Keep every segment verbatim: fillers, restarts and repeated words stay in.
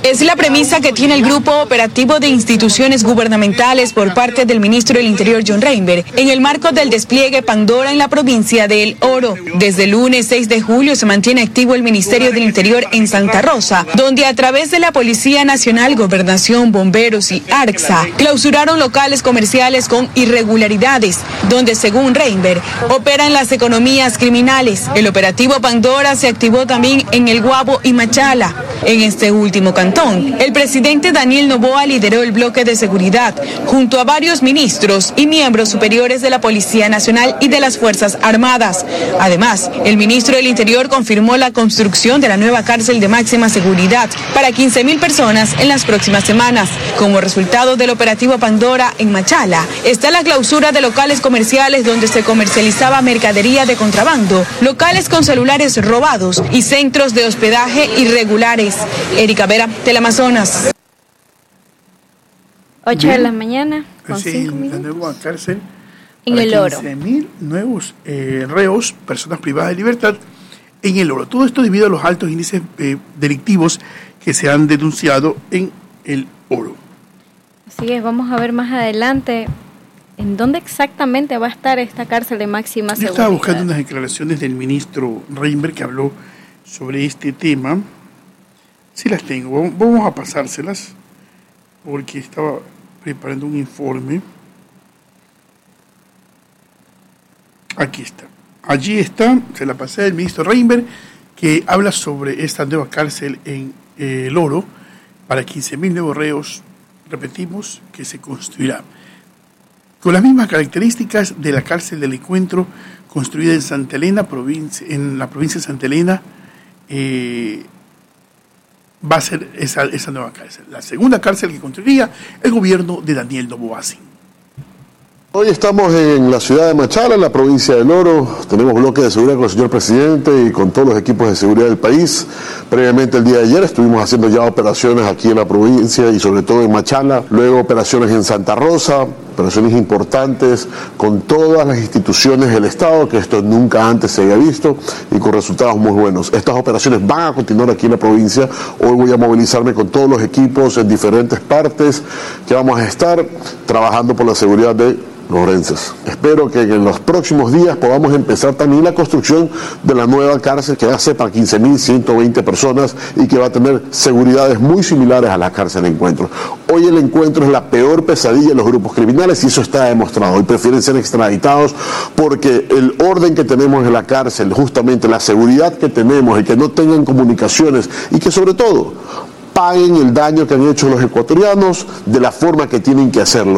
Es la premisa que tiene el Grupo Operativo de Instituciones Gubernamentales por parte del ministro del Interior, John Reinberg, en el marco del despliegue Pandora en la provincia de El Oro. Desde el lunes seis de julio se mantiene activo el Ministerio del Interior en Santa Rosa, donde a través de la Policía Nacional, Gobernación, Bomberos y ARCSA clausuraron locales comerciales con irregularidades, donde según Reinberg operan las economías criminales. El operativo Pandora se activó también en El Guabo y Machala. En este último cantón, el presidente Daniel Noboa lideró el bloque de seguridad junto a varios ministros y miembros superiores de la Policía Nacional y de las Fuerzas Armadas. Además, el ministro del Interior confirmó la construcción de la nueva cárcel de máxima seguridad para quince mil personas en las próximas semanas. Como resultado del operativo Pandora en Machala, está la clausura de locales comerciales donde se comercializaba mercadería de contrabando, locales con celulares robados y centros de hospedaje irregulares. Erika Vera, Teleamazonas. ocho de la mañana, con sí, cinco minutos. La nueva cárcel en El Oro. quince mil nuevos eh, reos, personas privadas de libertad, en El Oro. Todo esto debido a los altos índices eh, delictivos que se han denunciado en El Oro. Así es, vamos a ver más adelante en dónde exactamente va a estar esta cárcel de máxima Yo seguridad. estaba buscando unas declaraciones del ministro Reinberg que habló sobre este tema. Sí las tengo, vamos a pasárselas porque estaba preparando un informe. Aquí está. Allí está, se la pasé al ministro Reinberg, que habla sobre esta nueva cárcel en eh, El Oro para quince mil nuevos reos, repetimos, que se construirá. Con las mismas características de la cárcel del Encuentro, construida en Santa Elena, provincia, en la provincia de Santa Elena, eh, va a ser esa, esa nueva cárcel. La segunda cárcel que construiría el gobierno de Daniel Noboa. Hoy estamos en la ciudad de Machala, en la provincia del Oro. Tenemos bloque de seguridad con el señor presidente y con todos los equipos de seguridad del país. Previamente el día de ayer estuvimos haciendo ya operaciones aquí en la provincia y sobre todo en Machala. Luego operaciones en Santa Rosa, operaciones importantes con todas las instituciones del Estado, que esto nunca antes se había visto y con resultados muy buenos. Estas operaciones van a continuar aquí en la provincia. Hoy voy a movilizarme con todos los equipos en diferentes partes que vamos a estar trabajando por la seguridad de los orenses. Espero que en los próximos días podamos empezar también la construcción de la nueva cárcel que hace para quince mil ciento veinte personas y que va a tener seguridades muy similares a la cárcel de Encuentro. Hoy el Encuentro es la peor pesadilla de los grupos criminales y eso está demostrado. Hoy prefieren ser extraditados porque el orden que tenemos en la cárcel, justamente la seguridad que tenemos y que no tengan comunicaciones y que sobre todo paguen el daño que han hecho los ecuatorianos de la forma que tienen que hacerlo.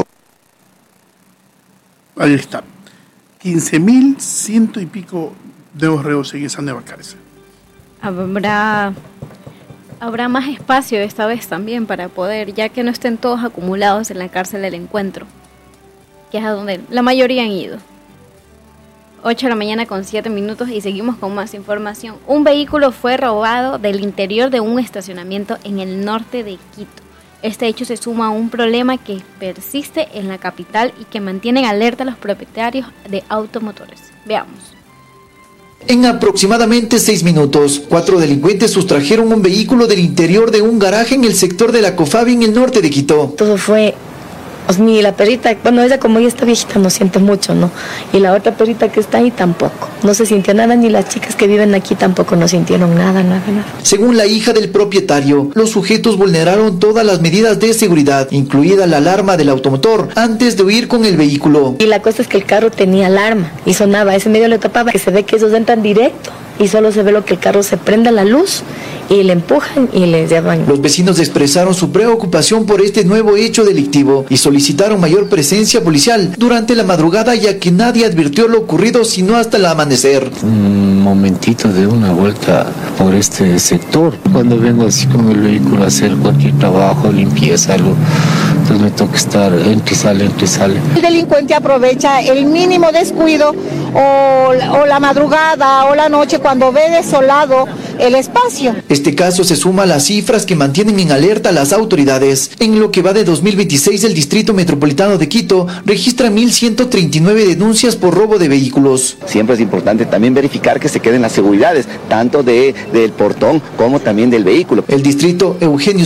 Ahí está. quince mil ciento y pico nuevos reos en esa nueva cárcel. Habrá, habrá más espacio esta vez también para poder, ya que no estén todos acumulados en la cárcel del Encuentro, que es a donde la mayoría han ido. ocho de la mañana con siete minutos y seguimos con más información. Un vehículo fue robado del interior de un estacionamiento en el norte de Quito. Este hecho se suma a un problema que persiste en la capital y que mantienen alerta a los propietarios de automotores. Veamos. En aproximadamente seis minutos, cuatro delincuentes sustrajeron un vehículo del interior de un garaje en el sector de la Cofabi en el norte de Quito. Todo fue... Pues ni la perrita, bueno, ella como ya está viejita no siente mucho, ¿no? Y la otra perrita que está ahí tampoco. No se sintió nada, ni las chicas que viven aquí tampoco no sintieron nada, nada, nada. Según la hija del propietario, los sujetos vulneraron todas las medidas de seguridad, incluida la alarma del automotor, antes de huir con el vehículo. Y la cosa es que el carro tenía alarma y sonaba, ese medio le tapaba, que se ve que ellos entran directo y solo se ve lo que el carro se prenda la luz y le empujan y le llevan. Los vecinos expresaron su preocupación por este nuevo hecho delictivo y solicitaron mayor presencia policial durante la madrugada, ya que nadie advirtió lo ocurrido sino hasta el amanecer. Un momentito de una vuelta por este sector, cuando vengo así con el vehículo a hacer cualquier trabajo, limpieza, algo, entonces me toca estar entre y sale, entre y sale. El delincuente aprovecha el mínimo descuido o, o la madrugada o la noche cuando ve desolado el espacio. Este caso se suma a las cifras que mantienen en alerta a las autoridades. En lo que va de dos mil veintiséis, el Distrito Metropolitano de Quito registra mil ciento treinta y nueve denuncias por robo de vehículos. Siempre es importante también verificar que se queden las seguridades, tanto de, del portón como también del vehículo. El distrito Eugenio